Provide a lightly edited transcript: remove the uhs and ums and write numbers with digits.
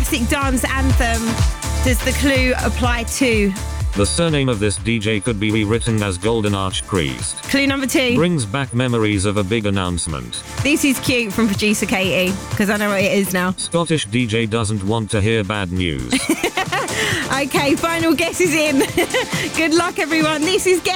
classic dance anthem does the clue apply to? The surname of this DJ could be rewritten as Golden Arch Priest. Clue number 2. Brings back memories of a big announcement. This is cute from producer Katie, because I know what it is now. Scottish DJ doesn't want to hear bad news. Okay, final guess is in. Good luck, everyone. This is Guess